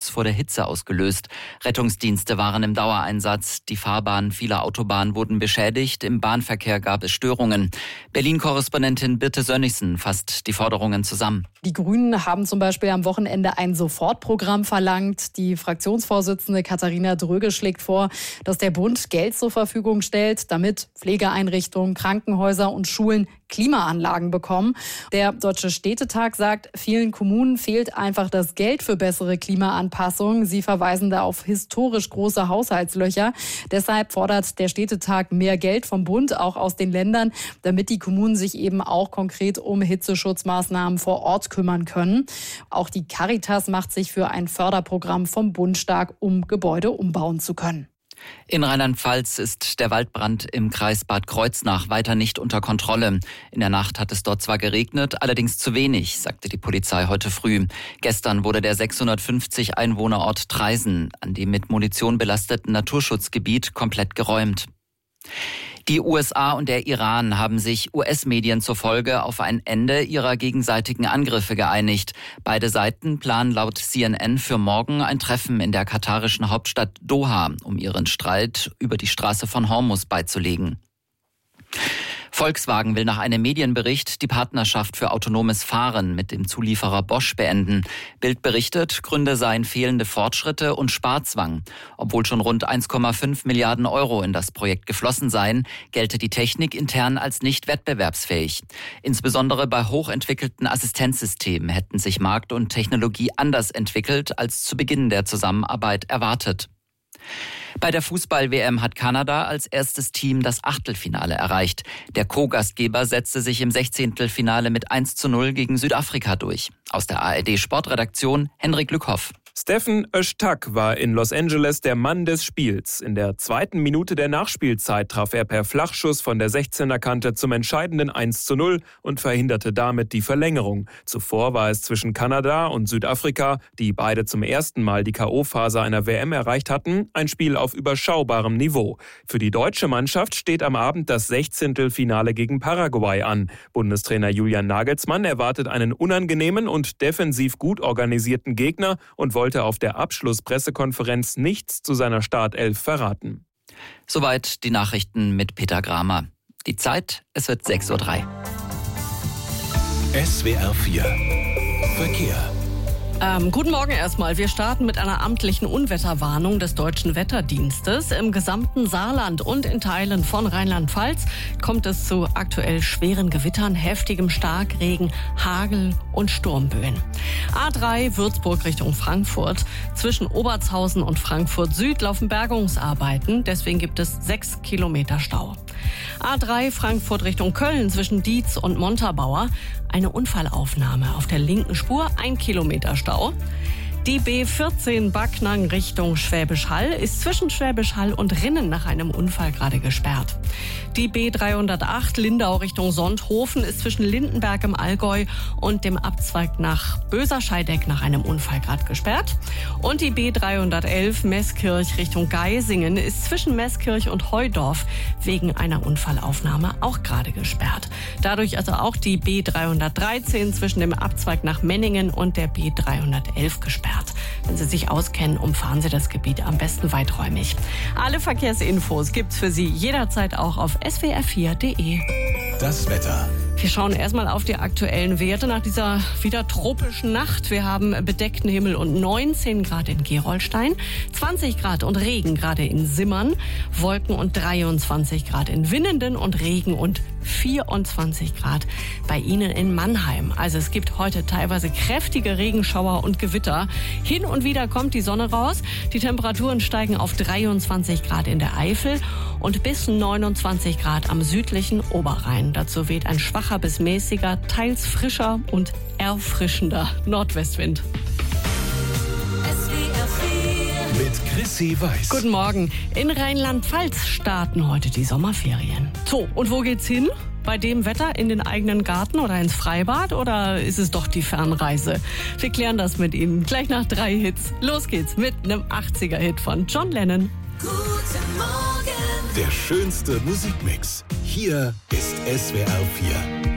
Schutz vor der Hitze ausgelöst. Rettungsdienste waren im Dauereinsatz. Die Fahrbahnen vieler Autobahnen wurden beschädigt. Im Bahnverkehr gab es Störungen. Berlin-Korrespondentin Birte Sönnigsen fasst die Forderungen zusammen. Die Grünen haben zum Beispiel am Wochenende ein Sofortprogramm verlangt. Die Fraktionsvorsitzende Katharina Dröge schlägt vor, dass der Bund Geld zur Verfügung stellt, damit Pflegeeinrichtungen, Krankenhäuser und Schulen Klimaanlagen bekommen. Der Deutsche Städtetag sagt, vielen Kommunen fehlt einfach das Geld für bessere Klimaanpassung. Sie verweisen da auf historisch große Haushaltslöcher. Deshalb fordert der Städtetag mehr Geld vom Bund, auch aus den Ländern, damit die Kommunen sich eben auch konkret um Hitzeschutzmaßnahmen vor Ort kümmern können. Auch die Caritas macht sich für ein Förderprogramm vom Bund stark, um Gebäude umbauen zu können. In Rheinland-Pfalz ist der Waldbrand im Kreis Bad Kreuznach weiter nicht unter Kontrolle. In der Nacht hat es dort zwar geregnet, allerdings zu wenig, sagte die Polizei heute früh. Gestern wurde der 650 Einwohnerort Traisen an dem mit Munition belasteten Naturschutzgebiet komplett geräumt. Die USA und der Iran haben sich US-Medien zufolge auf ein Ende ihrer gegenseitigen Angriffe geeinigt. Beide Seiten planen laut CNN für morgen ein Treffen in der katarischen Hauptstadt Doha, um ihren Streit über die Straße von Hormuz beizulegen. Volkswagen will nach einem Medienbericht die Partnerschaft für autonomes Fahren mit dem Zulieferer Bosch beenden. Bild berichtet, Gründe seien fehlende Fortschritte und Sparzwang. Obwohl schon rund 1,5 Milliarden Euro in das Projekt geflossen seien, gelte die Technik intern als nicht wettbewerbsfähig. Insbesondere bei hochentwickelten Assistenzsystemen hätten sich Markt und Technologie anders entwickelt als zu Beginn der Zusammenarbeit erwartet. Bei der Fußball-WM hat Kanada als erstes Team das Achtelfinale erreicht. Der Co-Gastgeber setzte sich im 16. Finale mit 1:0 gegen Südafrika durch. Aus der ARD-Sportredaktion Henrik Lückhoff. Stephen Öztak war in Los Angeles der Mann des Spiels. In der 2. Minute der Nachspielzeit traf er per Flachschuss von der 16er-Kante zum entscheidenden 1:0 und verhinderte damit die Verlängerung. Zuvor war es zwischen Kanada und Südafrika, die beide zum ersten Mal die K.O.-Phase einer WM erreicht hatten, ein Spiel auf überschaubarem Niveau. Für die deutsche Mannschaft steht am Abend das 16. Finale gegen Paraguay an. Bundestrainer Julian Nagelsmann erwartet einen unangenehmen und defensiv gut organisierten Gegner und wollte auf der Abschlusspressekonferenz nichts zu seiner Startelf verraten. Soweit die Nachrichten mit Peter Gramer. Die Zeit, es wird 6:03 Uhr. SWR 4 Verkehr. Guten Morgen erstmal. Wir starten mit einer amtlichen Unwetterwarnung des Deutschen Wetterdienstes. Im gesamten Saarland und in Teilen von Rheinland-Pfalz kommt es zu aktuell schweren Gewittern, heftigem Starkregen, Hagel und Sturmböen. A3 Würzburg Richtung Frankfurt. Zwischen Obertshausen und Frankfurt Süd laufen Bergungsarbeiten. Deswegen gibt es 6 Kilometer Stau. A3 Frankfurt Richtung Köln zwischen Dietz und Montabaur. Eine Unfallaufnahme auf der linken Spur, 1 Kilometer Stau. Die B14 Backnang Richtung Schwäbisch Hall ist zwischen Schwäbisch Hall und Rinnen nach einem Unfall gerade gesperrt. Die B308 Lindau Richtung Sonthofen ist zwischen Lindenberg im Allgäu und dem Abzweig nach Böser-Scheideck nach einem Unfall gerade gesperrt. Und die B311 Meßkirch Richtung Geisingen ist zwischen Meßkirch und Heudorf wegen einer Unfallaufnahme auch gerade gesperrt. Dadurch also auch die B313 zwischen dem Abzweig nach Menningen und der B311 gesperrt. Wenn Sie sich auskennen, umfahren Sie das Gebiet am besten weiträumig. Alle Verkehrsinfos gibt's für Sie jederzeit auch auf swr4.de. Das Wetter. Wir schauen erstmal auf die aktuellen Werte nach dieser wieder tropischen Nacht. Wir haben bedeckten Himmel und 19 Grad in Gerolstein, 20 Grad und Regen gerade in Simmern, Wolken und 23 Grad in Winnenden und Regen und 24 Grad bei Ihnen in Mannheim. Also es gibt heute teilweise kräftige Regenschauer und Gewitter. Hin und wieder kommt die Sonne raus. Die Temperaturen steigen auf 23 Grad in der Eifel und bis 29 Grad am südlichen Oberrhein. Dazu weht ein schwacher bis mäßiger, teils frischer und erfrischender Nordwestwind. Mit Chrissy Weiß. Guten Morgen. In Rheinland-Pfalz starten heute die Sommerferien. So, und wo geht's hin? Bei dem Wetter in den eigenen Garten oder ins Freibad oder ist es doch die Fernreise? Wir klären das mit Ihnen gleich nach 3 Hits. Los geht's mit einem 80er-Hit von John Lennon. Guten Morgen. Der schönste Musikmix. Hier ist SWR 4.